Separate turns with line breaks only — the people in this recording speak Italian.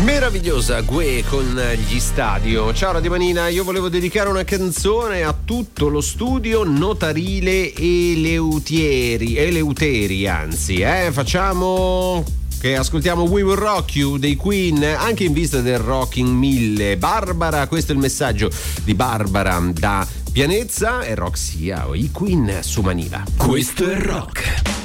Meravigliosa Gue con gli Stadio. Ciao Radio Manina, io volevo dedicare una canzone a tutto lo studio notarile Eleuteri, anzi, facciamo che ascoltiamo We Will Rock You dei Queen, anche in vista del Rocking 1000. Barbara, questo è il messaggio di Barbara da Pianezza, e Roxy, i Queen su Manina.
Questo è rock.